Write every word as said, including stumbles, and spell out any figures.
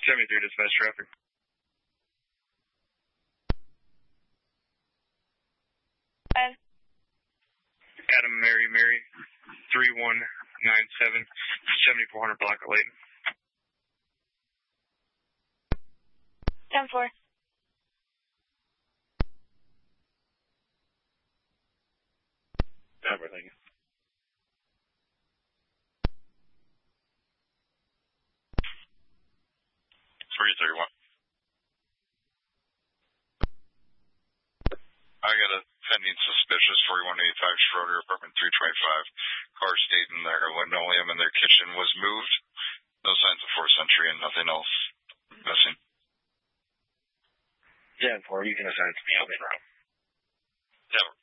seventy-three dispatch traffic. Five. Adam Mary Mary, three one nine seven, seventy-four hundred block of Layton. ten four. Everything. three thirty-one. I got a pending suspicious forty-one eighty-five Schroeder, apartment three twenty-five. Car stayed in their linoleum and their kitchen was moved. No signs of forced entry and nothing else missing. ten four, you can assign it to me. I'll be around. Yeah.